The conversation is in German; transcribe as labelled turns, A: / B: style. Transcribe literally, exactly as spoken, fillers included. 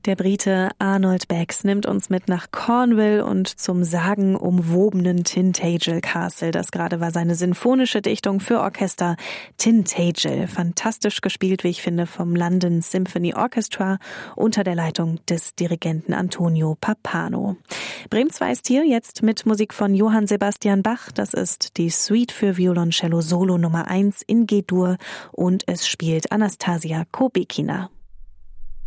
A: Der Brite Arnold Beggs nimmt uns mit nach Cornwall und zum sagenumwobenen Tintagel Castle. Das gerade war seine sinfonische Dichtung für Orchester Tintagel. Fantastisch gespielt, wie ich finde, vom London Symphony Orchestra unter der Leitung des Dirigenten Antonio Pappano. Bremen zwei ist hier jetzt mit Musik von Johann Sebastian Bach. Das ist die Suite für Violoncello Solo Nummer eins in G-Dur und es spielt Anastasia Kobekina.